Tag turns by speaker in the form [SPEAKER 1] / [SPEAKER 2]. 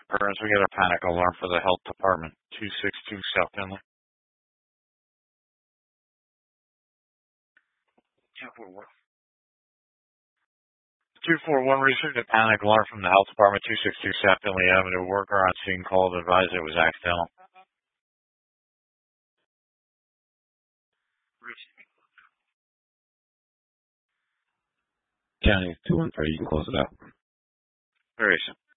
[SPEAKER 1] occurrence. We got a panic alarm for the health department, 262 South Finley. 241 received a panic alarm from the health department, 262 South Finley Avenue. Worker on scene called and advised it was accidental.
[SPEAKER 2] County 213, you can close it out.
[SPEAKER 1] Very soon.